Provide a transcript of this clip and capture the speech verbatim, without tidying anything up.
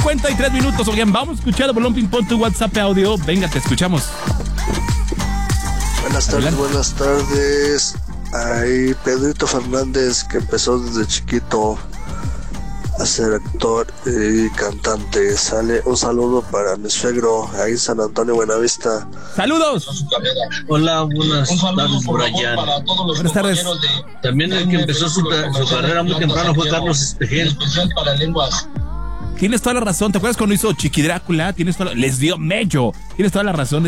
cincuenta y tres minutos. Oigan, vamos a escuchar a Bolón Ping Pong, tu WhatsApp audio. Venga, te escuchamos. Buenas tardes, Adelante. buenas tardes. Ahí Pedrito Fernández, que empezó desde chiquito a ser actor y cantante. Sale un saludo para mi suegro ahí en San Antonio, Buenavista. ¡Saludos! Hola, buenas tardes, Brian. Buenas tardes. También el que empezó su, su carrera muy temprano fue Carlos Espejel. Tienes toda la razón. ¿Te acuerdas cuando hizo Chiqui Drácula? Tienes toda la... Les dio mello. Tienes toda la razón.